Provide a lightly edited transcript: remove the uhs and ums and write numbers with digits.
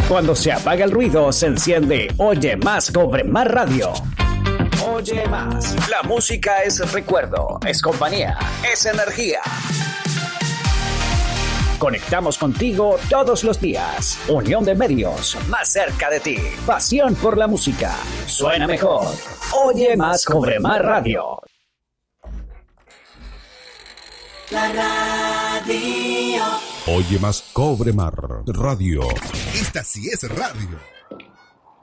Cuando se apaga el ruido, se enciende Oye Más, Cobre Más Radio. Oye Más. La música es recuerdo, es compañía, es energía. Conectamos contigo todos los días. Unión de medios, más cerca de ti. Pasión por la música. Suena mejor. Oye Más, Cobre Más Radio. La radio. Oye Más, Cobre Más Radio. Esta sí es radio.